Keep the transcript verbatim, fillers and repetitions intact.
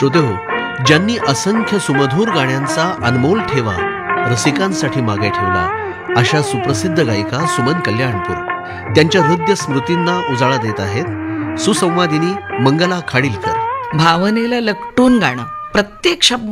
श्रोतेहो, ज्यांनी असंख्य सुमधूर गाण्यांचा अनमोल ठेवा रसिकांसाठी मागे ठेवला, अशा सुप्रसिद्ध गायिका सुमन कल्याणपूर त्यांच्या हृदय स्मृतींना उजाळा देत आहेत सुसंवादिनी मंगला खाडिलकर. भावनेला लकटून गाणं, प्रत्येक शब्द